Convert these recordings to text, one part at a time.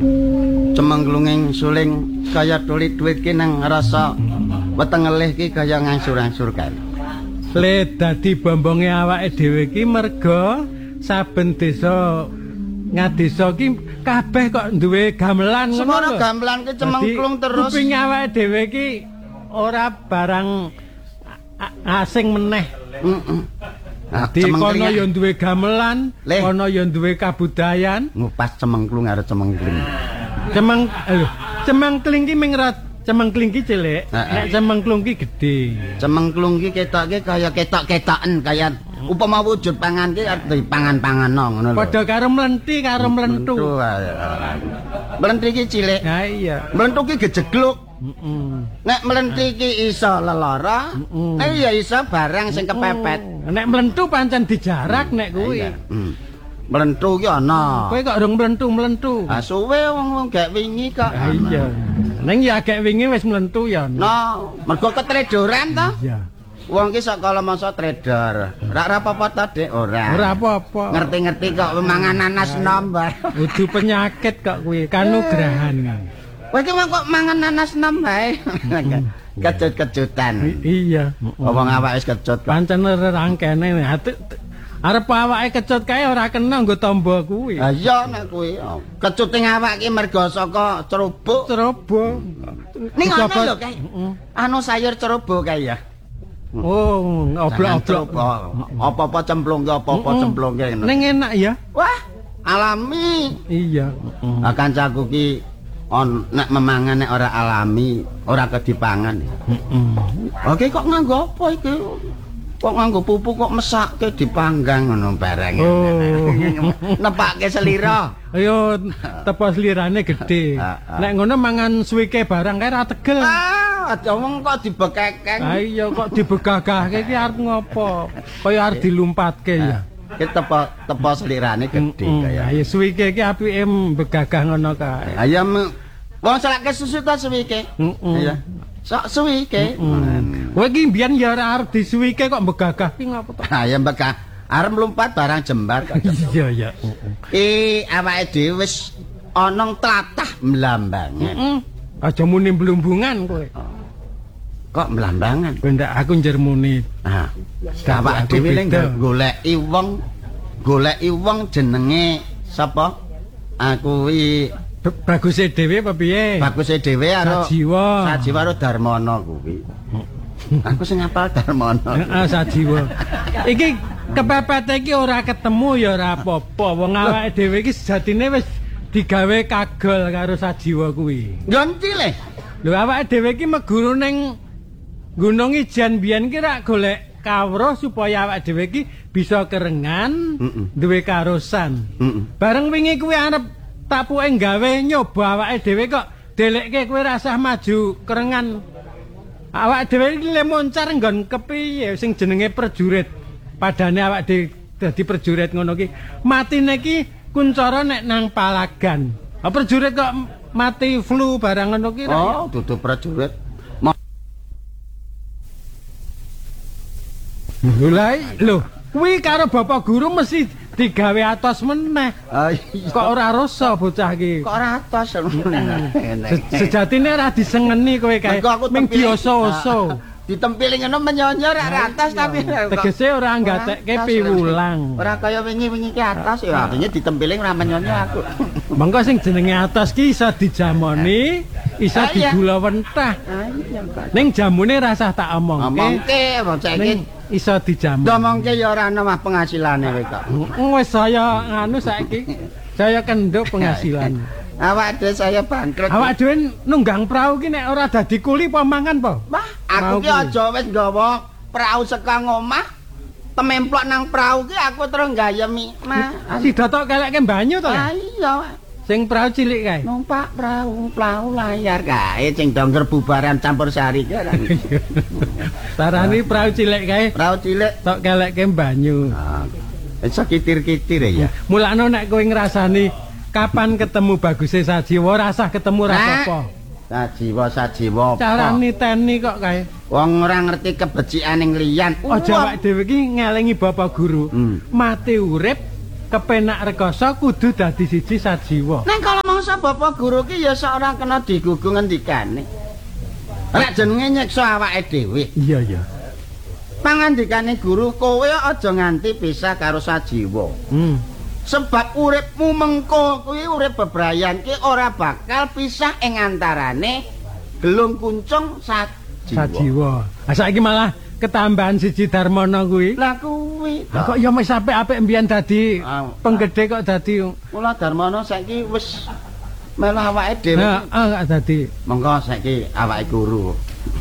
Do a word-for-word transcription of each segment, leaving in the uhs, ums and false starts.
Cemenglunging suling kaya tulit duit ki nang rasa wetengelih ki kaya ngangsur-angsur kae. Le dadi bombonge awake dhewe ki merga saben desa ngadesa ki kabeh kok duwe gamelan ngono. Semana gamelan ki cemengklung terus. Kuping awake dhewe ki ora barang asing meneh. Heeh. Dadi kono ya duwe gamelan, kono ya duwe kabudayan. Ngupas cemengklung arep cemengkling. Cemeng lho, cemengkling ki ming cemengkling ki cilik, nek cemengklung ki gedhe. Cemengklung ki ketoke kaya ketok-ketoken kaya upama wujud pangan ki arep dipangan-pangano ngono lho. Padha karo mlenti karo mlentu. Mlenti ki cilik. Ha iya. Mlentu ki gejegluk. Heeh. Nek mlenti ki iso lelara, eh ya iso barang sing kepepet. Nek mlentu pancen dijarak nek kuwi. Mlentu ki ana. Kowe kok urung mlentu-mlentu. Ah suwe wong gek wingi kok. Ha iya. Ning ya gek wingi wis mlentu ya. No, mergo ketredoran to. Iya. Wong ki sakala masa trader. Ora apa-apa ta, Dik? Ora. Ora apa-apa. Ngerti-ngerti kok mangan nanas nom bae. Kudu penyakit kok kuwi, kanugrahan. Kowe ki kok mangan nanas nom bae. Kecut-kecutan. Iya. Wong awake wis kecut. Pancen rangkene arep awake kecut kae ora kena nggo tamba kuwi. Ha iya nek kuwi. Kecuting awak ki merga saka cerobok. Cerobok. Ning ana lho kae. Anu sayur cerobok kae ya. Oh, oblok-oblok. Apa-apa cemplung ke apa-apa cemplung ke. Ning enak ya. Wah, alami. Iya. Heeh. Kancaku ki on nek memangan nek ora alami, ora kedipangan. Heeh. Oke kok nganggo apa iki? Kok nganggo pupuk kok mesake dipanggang ngono barang. Oh. Nepake selira. Ayo tepo slirane gedhe. Nek ngono mangan suwike barang kae ra tegel. Ah, wong kok dibekekeng. Ha iya kok dibegagahke iki arep ngopo? Kaya arep dilumpatke ya. Ki tepo tepo slirane gedhe kaya. Ayo suwike iki apike begagah ngono kae. Ayam wong selake susu ta suwike. Iya. Sok suwike. Kowe iki mbiyen ya ora arep disuwike kok begagah ki ngopo to? Ha ya begah. Arep mlumpat barang jembar kok. Iya ya. Eh awake dhewe wis ana tlatah mlambange. Heeh. Aja muni blumbungan kowe. Kok mlambangan? Kowe ndak aku njer muni. Nah, awake dhewe ning goleki wong goleki wong jenenge sapa? Aku kuwi baguse dhewe apa piye? Baguse dhewe karo Sajiwa. Sajiwa karo Darmono kuwi. Aku sing ngapal Darmono. Heeh, Sajiwa. Iki kepepete iki ora ketemu ya ora apa-apa. Wong awake dhewe iki sejatine wis digawe kagol karo Sajiwa kuwi. Nganti le. Lho awake dhewe iki meguru ning Gunung Ijen biyen ki rak golek kawruh supaya awake dhewe iki bisa kerengan, duwe karosan. Bareng wingi kuwi arep tapuke gawe nyoba awake dhewe kok delekke kowe rasah maju kerengan. Awake dhewe iki le moncar nggon kepiye sing jenenge prajurit. Padane awake dhewe dadi prajurit ngono ki matine ki kuncara nek nang palagan. Ha prajurit kok mati flu barang ngono ki. Oh, dudu prajurit. Mulai lho, kuwi karo bapak guru mesti digawe atos meneh. Kok ora rasa bocah iki? Kok ora atos. Sejatine ora disengeni kowe kae. Ming biasa-oso. Ditempili ngono menyonyor ora atos tapi tegese ora nggatekke piwulang. Ora kaya wingi-wingi ki atos ya artinya ditempili ora menyonyor aku. Mengko sing jenenge atos ki iso dijamoni, iso digula wentah. Ning jamune rasah tak omongke. Omongke bocah iki iso dijamu. Ngomongke ya ora ana mah penghasilane kowe kok. Wis saya nganu saiki. Saya kenduk penghasilan. Awak dhewe saya bangkrut. Awak dhewe nunggang prau ki nek ora dadi kuli apa mangan po? Wah, aku ki aja wis nggawa prau saka omah. Tememplok nang prau ki aku terus gayemi. Mah, sidotok kelekke banyu to? Ah iya. Sing prau cilik kae. Numpak prau, prau layar kae sing dongker bubaran campur sari ki. Tarani prau cilik kae. Prau cilik tok kelekke banyu. Ah. Iso kitir-kitir ya. Mulane nek kowe ngrasani kapan ketemu baguse Sajiwa rasah ketemu rasa apa? Sajiwa Sajiwa. Cara niteni kok kae. Wong ora ngerti kebecikan ning liyan. Aja awake dhewe iki ngelingi bapak guru. Mati urip kepenak rekoso kudu dadi siji sajiwa. Nek kala mangsa bapak guru ki ya seorang kena digugu ngendikane. Rek jenenge nyiksa awake dhewe. Iya ya. Pangandikane guru kowe aja nganti pisah karo sajiwa. Hmm. Sebab uripmu mengko kuwi urip bebrayan ki ora bakal pisah ing antarane gelung kuncung sajiwa. Sajiwa. Ah saiki malah ketambahan siji Darmono kuwi. Lah kuwi. Lah kok ya wis apik-apik mbiyen dadi Ah, penggede kok dadi. Mula Darmono saiki wis melu awake dhewe. Heeh, gak dadi. Mengko saiki awake guru.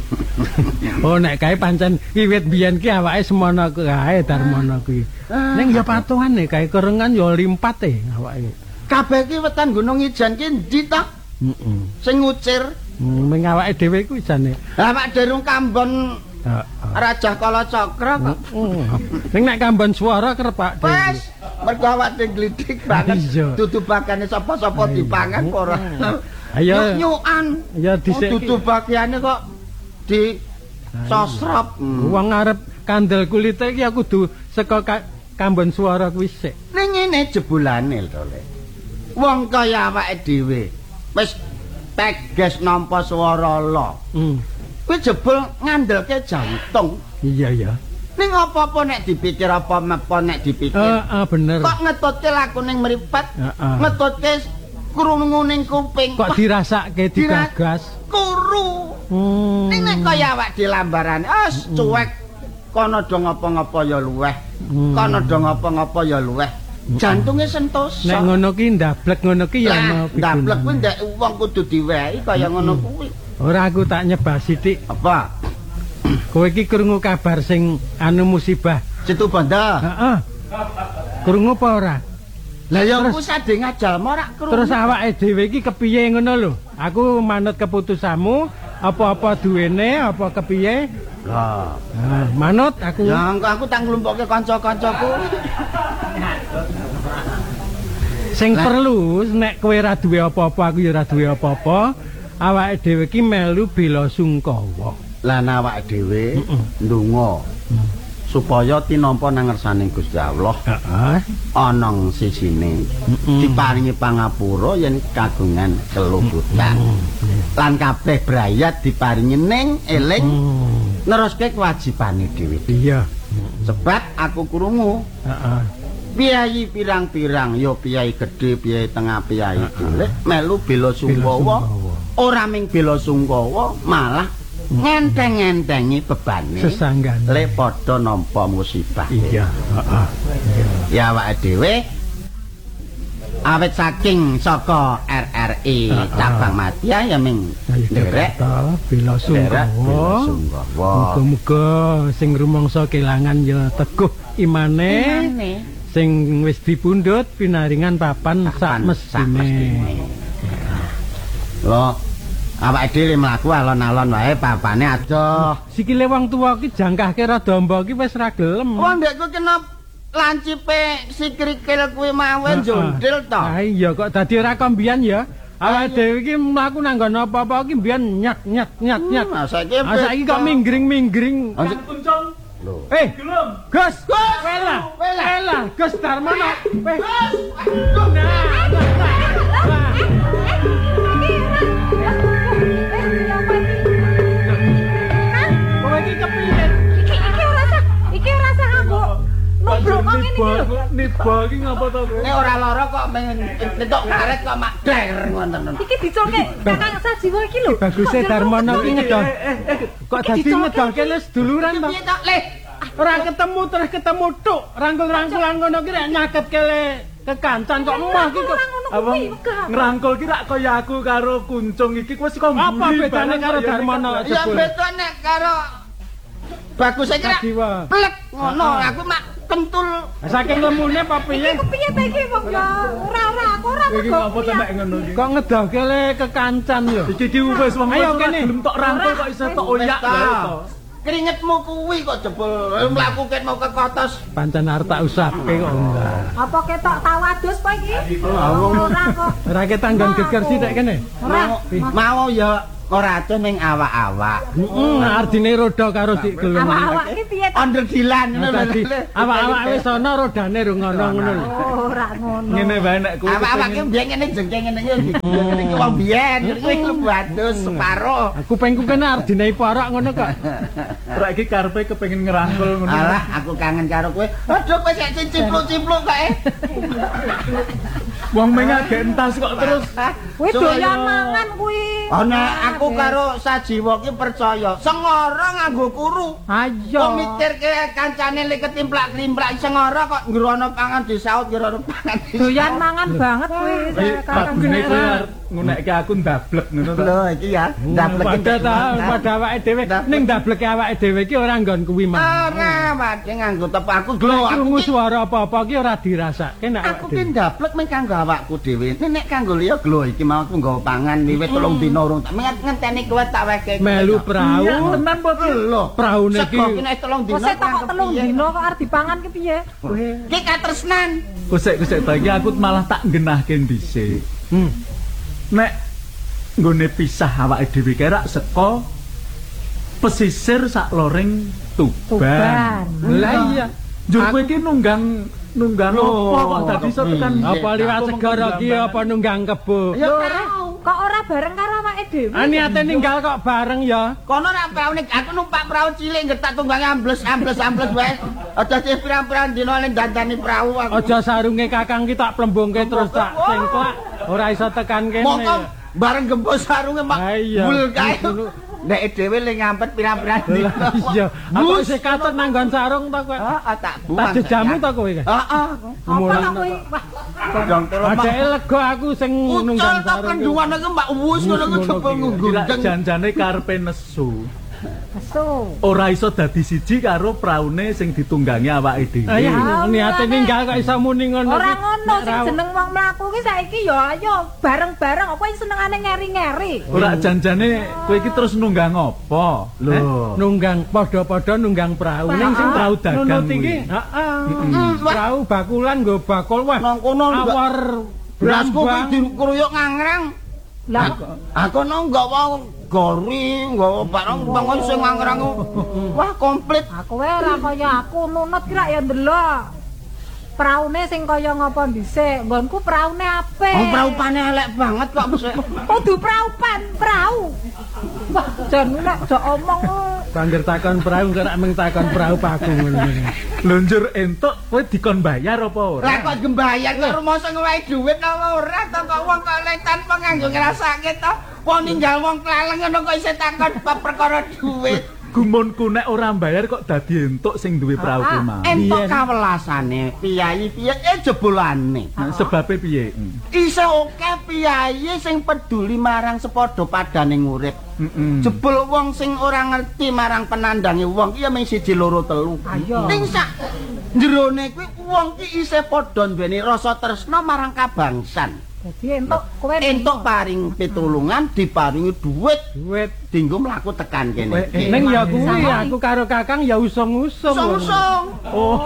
Oh nek kae pancen wiwit biyen ki awake semono kae Darmono kuwi. Ning ya patuhane kae kerengan ya limpat e awake. Kabeh ki wetan Gunung Ijan ki ndi ta? Heeh. Sing ngucir. Ming awake dhewe kuwi jane. Awak derung Kambon Heeh. Rajah Kala Cakra kok. Ning nek Kambon Swara kerep Pak dhewe. Wes, mergo awak glidik banget. Iya. Dudu bakane sapa-sapa dipangan kok ora. Ayo. Nyukan. Ya dhisik. Dudu bagiane kok di sosrop. Wong arep kandel kulite iki aku kudu saka ka, Kambon Swara kuwi sik. Ning ngene jebulane lho, Le. Wong kaya awake dhewe wis teges nampa swara la. Hmm. Kuwi jebul ngandelke jantung. Iya ya. Ning apa-apa nek dipikir apa apa nek dipikir. Heeh, bener. Kok ngetutke lakuning mripat? Heeh. Ngetutke krungu ning kuping. Kok dirasake digagas. Kuru. Hmm. Ning nek kaya awak dilambarane, wis cuek. Kono do ngapa-ngapa ya luweh. Hmm. Kono do ngapa-ngapa ya luweh. Jantunge sentosa. Nek ngono ki ndablek ngono ki ya ana ndablek kuwi ndek wong kudu diwehi kaya ngono kuwi. Ora aku tak nyebah sithik. Apa? Kowe iki krungu kabar sing anu musibah. Situ Banda. Heeh. Krungu apa ora? Lah ya Terus- aku sadhe ngajal ora krungu. Terus awake dhewe iki kepiye ngono lho? Aku manut keputusanmu, apa-apa duwene, apa kepiye? Lah, Nah, manut aku. ya engko aku tak nglumpukke kanca-kancaku. Sing Lah. perlu nek kowe ora duwe apa-apa, aku ya ora duwe apa-apa. Awake dhewe iki melu bela sungkawa. Lan awake dhewe ndonga supaya tinampa nang ngersaning Gusti Allah Heeh. ana sisine diparingi pangapura yen kagungan keluhutan. Lan kabeh brayat diparingi ning eling neruske kewajibane dhewe. Iya. Sebab aku krungu Heeh. piyai pirang-pirang ya piyai gedhe, piyai tengah, piyai cilik melu bela sungkawa. Ora ming bela sungkawa malah ngenteng-ngentengi bebane Sesanggane. le padha nampa musibah. Iya, heeh. Ya awake dhewe awet saking saka R R I Ah, ah. cabang Madya ya ming nderek bela nderek bela sungkawa. sungkawa. Muga-muga sing rumangsa kelangan ya teguh imane, Imane. sing wis dipundhut pinaringan papan sak Sak mestine. mestine. Lho, awake dhewe mlaku alon-alon wae papane adoh. Sikile wong tuwa ki jangkahke rada amba ki wis ra gelem. Wong ndekku kena lancipe si krikil kuwi mawe njondil to. Ah iya kok dadi ora kombian ya. Awake dhewe iki mlaku nang nggon apa-apa ki mbiyen nyat nyat nyat nyat. Hmm, saiki Ah saiki kok minggring-minggring. Ah, si- Kuncung. Lho. Eh, Gus, Gus, wela, wela, Gus Darmono. Eh, Gus. Nah, nah, nah. Kowe iki kepiye? Iki iki ora sah, iki ora sah aku. Nubruk kok ngene iki lho. Niba iki ngapa to kowe? Nek ora lara kok entuk karet kok mak der ngoten. Iki dicolke Kakang Sajiwo iki lho. Baguse Darmono ki ngedol. Kok dadi ngedolke le seduluran to? Piye tok, Le? Ora ketemu terus ketemu tuk. Rangkul-rangkulan ngono ki rek nyaketke le kekancan kok emah ki kok. Apa ngrangkul ki rak kaya aku karo kuncung iki wis kok Apa bedane karo Darmono? Ya Jebul. beda nek karo bagus iki rak Sajiwa. plek ngono aku mak kentul. Saking lemune apa piye? Kepiye ta iki wong ya? Ora ora aku ora iki mergo apa to mek ngono iki Kok ngedolke le kekancan yo. iki diwes wong Ayo, ora kene. gelem tok rangkul kok iso tok oyak Wes, lho ta. to. Keringetmu kuwi kok jebul mlaku ket mau ke kotos. Pancen arep tak usahke kok enggak. apa ketok tawadus apa iki? Awong. Ora kok. Ora ketanggon geger sithik kene. Ora. Mau, mau ya ora atuh ning awak-awak. Heeh, artine roda karo dik gelem. Awak-awak ki piye to? Ondel-dilan ngono Dadi lho. awak-awak wis ana rodane rung ngono ngono lho. Oh, ora ngono. Ngene wae nek kuwi. Awak-awak ki mbiyen ngene jengking ngene iki. Iki wong biyen, kuwi klebu adus separo. Aku pengku kene artine parok ngono kok. Ora iki karepe kepengin ngerangkul ngono. Alah, aku kangen karo kowe. Aduh, kowe sik cipluk-cipluk kok eh. Wong mengage entas kok terus. Kuwi doyan mangan kuwi. Ana aku karo sajiwa ki percaya, sengara nganggo kuru. Ayo. Kok mikirke kancane lek ketimplak-timplak sengara kok ngrono pangan disaut ngrono pangan. Doyan mangan banget kuwi. Bagune kowe ngunekke aku ndablek ngono to. Lho iki ya, ndablek Pada ta, pada awake dhewe ning ndableke awake dhewe iki ora nggon kuwi mah. Ora, wae nganggo tepak aku glo aku. Krungu swara apa-apa ki ora dirasake nek Aku ki ndablek meng kanggo awakku dhewe. Nek kanggo liya glo iki mau aku nggawa pangan wiwit telung dina urung tak ngenteni kowe tak weke. melu prau. tenan po lho. Praune ki Sego ki nek telung dina. Kok kok telung dina kok arep dipangan ki piye? Ki katresnan. Kusik-kusik ta iki aku malah tak nggenahke dhisik. Hmm. Nek nggone pisah awake dhewe kerak saka pesisir sak loreng Tuban. Lah iya. Njur kowe iki nunggang nunggang opo kok dadi iso tekan Apa liwat segara ki apa nunggang kebo. Ya Ora, kok ora bareng karo awake dhewe? Ah niate ninggal kok bareng ya. kono ra praune aku numpak prau cilik ngetak tunggange ambles ambles ambles wae. Aja sih pirang-pirang dina ning dandani prau aku. Aja sarunge Kakang ki tak plembungke terus tak cengklak. Ora iso tekan kene. Moko bareng gembos sarunge mak Ah, iya. bul kae. Nek dhewe le ngampet pirang-pirang dina. Iya, aku isih katut nanggon sarung to kowe. Heeh, tak Tak buang. jejamu to kowe. Heeh. Apa to kuwi? Wah, Kodong telu mak. Adeke lega aku sing Ucul nunggang ta sarung. kenduan iki mbak wus ngono ku jebul ngunggundeng. janjane karepe nesu. Asu. Ora iso dadi siji karo praune sing ditunggangi awake dhewe. Ayo niate ninggal kok iso muni ngono. Ora ki. ngono sing Ora- jeneng wong mlaku ki saiki ya ayo bareng-bareng apa sing senengane ngeri-ngeri. Ora janjane kowe iki terus nunggang apa? Lho. nunggang padha-padha nunggang prau ning sing Prau dagang nunut iki kuwi. heeh prau bakulan nggo bakul wah Nang kono enggak- awar Brasku kuwi brambang. dikruyuk ngangrang. Lah Aku nang nggawa gori, nggawa barang bangun sing ngangrang. Wah, komplit. aku wae ora kaya aku nunut ki rak ya ndelok. Praune sing kaya ngapa dhisik, nggonku praune apik. Wong praupane elek banget kok mesti. Kudu praupan, prau. Wah, jan nek aja omong. Banjur takon prau kok mung takon prau paku ngono. Lunjur entuk kowe dikon bayar apa ora? Lah kok gembayar kok rumoso ngewahi dhuwit apa ora to kok wong kok lek tanpa nganggo ngrasake to. Wong ninggal wong keleleng ngono kok isih takon bab perkara dhuwit. Gumunku nek ora bayar kok dadi entuk sing duwe prau ku mau. Entuk kawelasane piyayi-piyayi jebolane. Nah, sebabe piye? Isih oke piyayi sing peduli marang sepadha padaning urip. Heeh. Jebul wong sing ora ngerti marang penandange wong iya mung siji loro telu. Ayo. Ning sak jerone kuwi wong ki isih padha duweni rasa tresna marang kabangsan. Dadi entuk kowe Entuk paring pitulungan diparingi dhuwit Duit. dinggo mlaku tekan kene. iki. Ning ya kuwi aku karo Kakang ya usung-usung. Sungsung.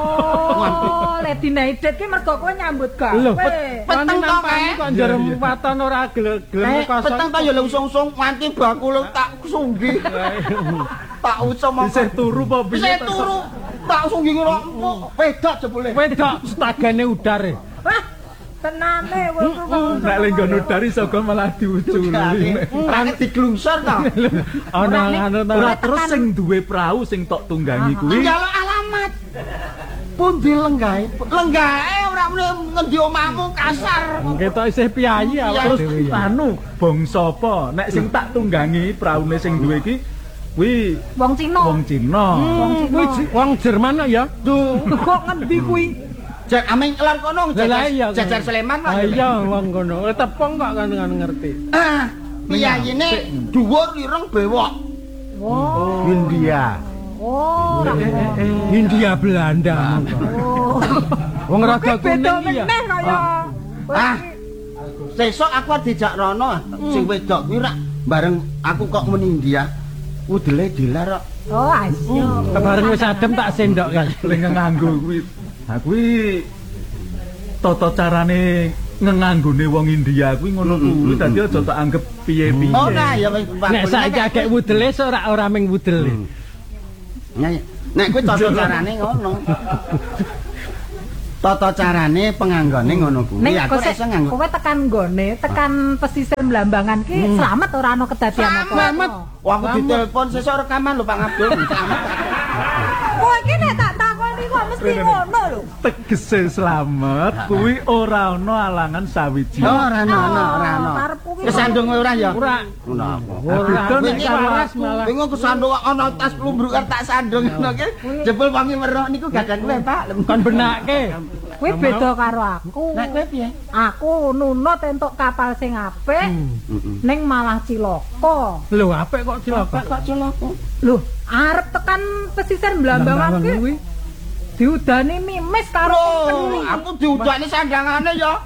Oh, lek dinaidet ki mergo kowe nyambut gawe. Lho, peteng peteng to, nampani Kek. kok njer waton ora gelem Eh, kosong. peteng ta ya lho sungsung nganti bakul tak sunggi. Tak usum Isih turu apa piye? Bisa turu. Tak sunggi ngono wedok jebule. Wedok stagane udare. Wah, tenane wong Nek lenggon udar iso kok malah diuculi. Rane diglungsor ta. Ana anu ta. Ora terus sing duwe prau sing tok tunggangi kuwi. Njaluk alamat. Pundi lenggahe? Lenggahe ora muni ngendi omahmu kasar. Ketok isih piyayi awake Terus dhewe ya. anu bangsa apa? Nek sing tak tunggangi praune sing duwe iki kuwi wong Cina. wong Cina. Hmm, kuwi J- wong Jerman kok ya. Duh, Kok ngendi kuwi? jek ameng kelar kono Lah iya. jejer Sleman Ah kok. iya wong kono. Tepung kok kan kan ngerti. Ah, piyayine dhuwur ireng bewok. Oh, India. oh, ora ngono. Hindia Belanda mongko. Oh. Wong rada Kuwi beda kuning ya. meneh kaya. Ah. Sesuk aku arep dijak rono sing wedok kuwi rak bareng aku kok muni India. Udele dilar kok. Oh, asyik. Bareng wis adem tak sendok kan. Leng nganggo kuwi. Ha kuwi tata carane ngenganggone wong India kuwi ngono kuwi dadi aja tak anggap piye-piye. Oh nah ya wis Nek saiki agek wudele ora ora ming wudele. Nek kuwi tata carane ngono. Tata carane penganggone ngono kuwi. Nek Aku iso nganggo. kowe tekan nggone, tekan pesisir Blambangan ki selamat ora ana kedadian apa. Selamat. Wah aku ditelepon sesuk rekaman lho Pak Abdul. Selamat. Kowe iki nek tak takoni kok mesti ngono lho. Tegese slamet kuwi ora ana alangan sawiji. Ora ana ana ora ana. Karepku ki Kesandung ora ya? Ora. Ngono apa? Ora nek Wingi waras malah. bingung kesandung kok ana tas plumbrukan tak sandung ngono ki. Jebul wangi merok niku gadan kowe Pak. Kon benake. kowe beda karo aku. Nek kowe piye? Aku nunut entuk kapal sing apik ning malah cilaka. Lho apik kok cilaka? Kok cilaka? Lho, arep tekan pesisir Blambangan kuwi diudani mimis karo Loh, aku diudani sandangane ya.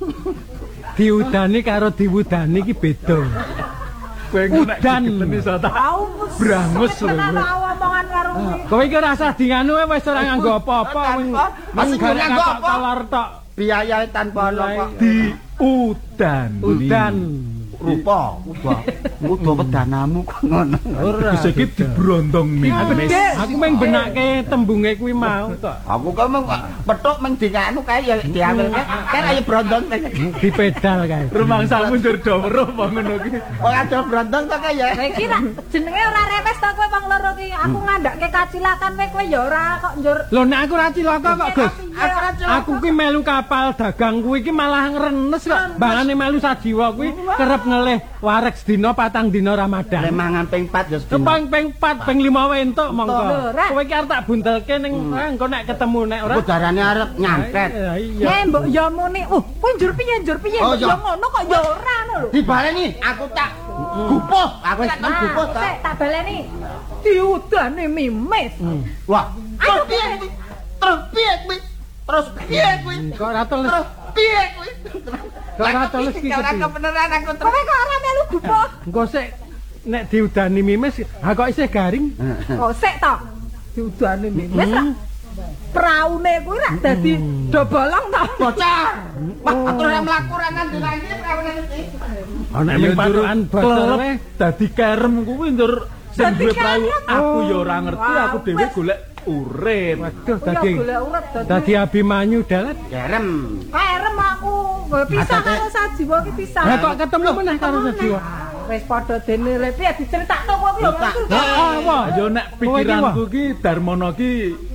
Diudani karo diwudani iki beda. Kowe nek Udan. digenteni iso tak brangus lho. omongan karo kuwi. Kowe iki ora usah dianu wis ora nganggo apa-apa. Masih nganggo apa? Kolor tok. Biaya tanpa ono kok. Di udan. Udan. Rupa, uga. Uga wedanamu kok ngono. Ora. Bisa iki dibrondong mimis. Aku meng benake tembunge kuwi mau tok. Aku kok meng petuk meng dinganu kae ya diambilke. Kan ayo brondong Dipedal kae. Rumangsamu njur do weruh apa ngono ki. Wong ado brondong to kae ya. Lah iki ra jenenge ora rewes to kowe wong loro ki. Aku ngandake kacilakan kowe kowe ya ora kok njur. Lho nek aku ra cilaka kok, Gus. Aku ora Aku ki melu kapal dagang kuwi ki malah ngrenes kok. Bangane melu sajiwa kuwi kerep ngelih wareg sedina patang dina Ramadan. Lemangan ping empat ya sedina. Kepang ping empat ping lima wae entuk monggo. Lho, Rek. Kowe ki arep tak buntelke ning engko nek ketemu nek ora. Udarane arep nyampet. Ya iya. Eh mbok ya muni. Uh, kowe njur piye njur piye? Oh, Ya iya. ngono kok ya ora ngono lho. Dibaleni aku tak gupuh. Aku tak kon gupuh to. Sik tak baleni. Diudani mimis. Wah, terus piye kuwi? Terus piye kuwi? Terus piye kuwi? Kok ora tulis. Terus piye kuwi? Kok ora tulis ki. Ora kebenaran aku Kowe kok ora melu gupuh? Engko sik nek diudani mimis, ha kok isih garing. Oh, sik to. Diudani mimis ra. Praune kuwi ra dadi do bolong to. bocah. Wah, atur ora mlaku ora nganti lagi prawane iki. Ana Ya ning njur patukan botol klelep wae. dadi kerem kuwi njur sing Dadi duwe prayu kerem? aku ya ora ngerti Wah, aku dhewe wes. golek urip. Waduh, Ya dadi golek urip dadi. dadi Abimanyu dalet. Kerem. Kerem aku. Gue pisah Atate- karo Sajiwa ki pisah. Lah kok ketemu meneh karo Sajiwa. Wis padha dene le piye diceritakno kowe lho. Heeh, apa? Ya nek pikiranku ki Darmono ki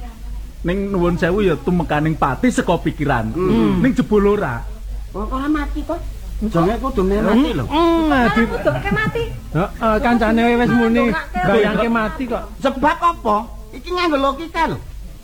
ning nuwun sewu ya tumekaning pati saka pikiranku. Ning jebul ora. Kok ora mati to? Jange kudu mati lho. Heeh, di Kuduke mati. heeh kancane wis muni bayangke mati kok. Sebab apa? Iki nganggo logika lho.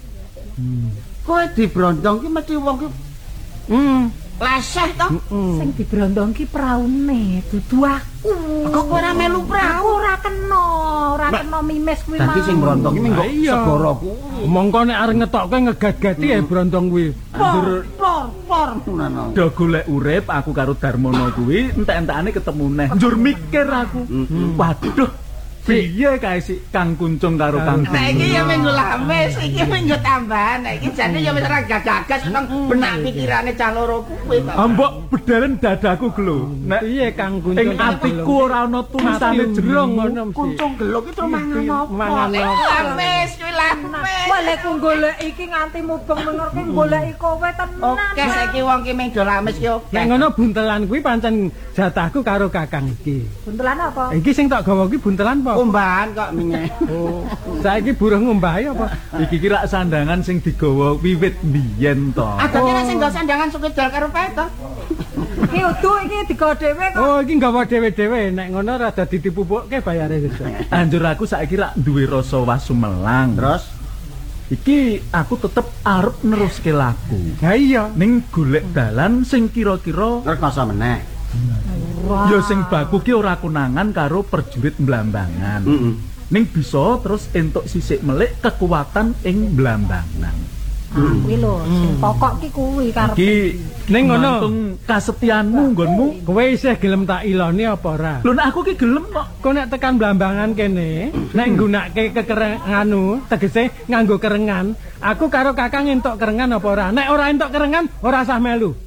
Kowe dibrondong ki mesti wong ki Hmm. leseh to. Sing dibrondong ki praune, dudu aku. Kok kowe ora melu Aku praku? ora kena, ora kena mimis kuwi Dadi sing brondong ki minggo Lah iya. segara kuwi. Mongko nek arep ngetokke ngegat-gati ya brondong kuwi. Por, por, por ngono. Do golek urip aku karo Darmono kuwi entek-entekane ketemu neh. Njur mikir aku. Waduh. Piye kae sik Kang Kuncung karo Kang Nah iki ya minggu lamis, iki minggu tambahan. Nah iki jane ya wis ora gagas nang benak pikirane cah loro kuwi to. Ambok bedalen dadaku gelo. Nek Piye Kang ing Kuncung? atiku ora ana tulisane Mati jeneng urung ngono mesti. Kuncung geluk iki terus mangan apa? Mangan Nek apa? lamis kuwi lamis. Wah lek ku golek iki nganti mubeng menur ki goleki kowe tenan. Oke saiki wong ki ming do lamis ki oke. Nek ngono buntelan kuwi pancen jatahku karo Kakang iki. Buntelan apa? Iki sing tak gawa kuwi buntelan apa? Umbahan kok minge. Oh, saiki buruh ngombahi apa? iki ki rak sandangan sing digawa wiwit biyen to. Adane nek sing nggo sandangan sukedal karo pae to. Iki udu iki digawa dhewe kok. Oh, iki nggawa dhewe-dhewe. Nek ngono rada ditipupukke bayare sesuk. Anjur aku saiki rak duwe rasa wasumelang. Terus Iki aku tetep arep neruske laku. Ha iya. Ning golek dalan sing kira-kira rekoso meneh. ya sing baku ki ora konangan karo perjurit Blambangan. Heeh. Ning bisa terus entuk sisik melik kekuatan ing Blambangan. Kuwi lho, sing pokok ki kuwi karep. Iki Ning ngono. gumantung kasetianmu nggonmu. Kowe isih gelem tak iloni apa ora? Lho nek aku ki gelem kok. Kok nek tekan Blambangan kene, nek nggunakake kekerenganu, tegese nganggo kerengan, aku karo Kakang entuk kerengan apa ora? Nek ora entuk kerengan, ora usah melu.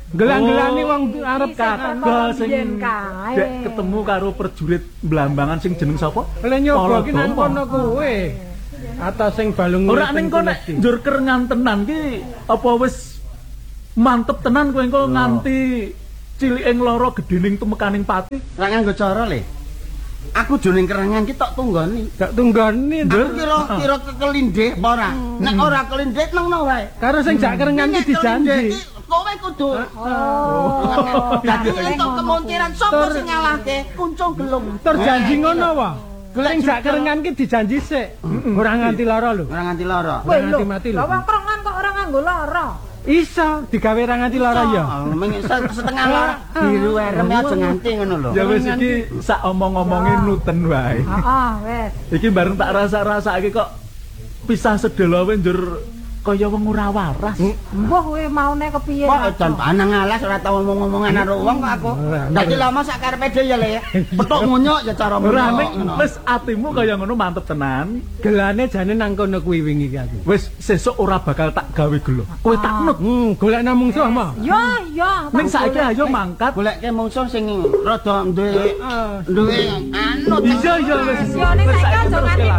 Gelang-gelane wong arep kagak sing dek ketemu karo prajurit Blambangan sing jeneng sapa? Lah nyoba ki nang kono kowe. Atas sing balung ora ning kono njur kerengan tenan ki apa wis mantep tenan kowe engko nganti ciliking lara gedening tumekaning pati. Ora nganggo cara le. Aku joning kerengan ki tok tunggoni. Tak tunggoni, Ndur. Kira kira kekelindih apa ora? Nek ora kelindih nang wae. Karo sing jak kerengan ki dijanji. Kowe kudu. Oh. Dadi entuk kemontiran sapa sing ngalahke kuncung gelung. Tur janji ngono wae. Sing jak kerengan ki dijanji sik. Ora nganti lara lho. Ora nganti lara. Ora nganti mati lho. Lah wong kerengan kok ora nganggo lara. Iso digawe ora nganti lara ya. Ming setengah lara biru erem aja nganti ngono lho. Ya wis iki sak omong-omonge nuten wae. Heeh, wis. Iki bareng tak rasa-rasake kok pisah sedelo wae njur kaya wong ora waras. Mbah kowe maune kepiye? Kok jan panang alas ora tau ngomong-ngomongan karo wong kok aku. Dadi lama sak karepe dhewe ya le. Petuk ngunyuk ya cara ora nek wis atimu kaya ngono mantep tenan. Gelane jane nang kono kuwi wingi ki aku. Wis sesuk ora bakal tak gawe gelo. Kowe tak nut. Hmm, golekna mungsuh mah. Ya, ya. Ning saiki ayo mangkat. Goleke mungsuh sing rada duwe duwe anu. Iya iya wis. Ya ning saiki aja nganti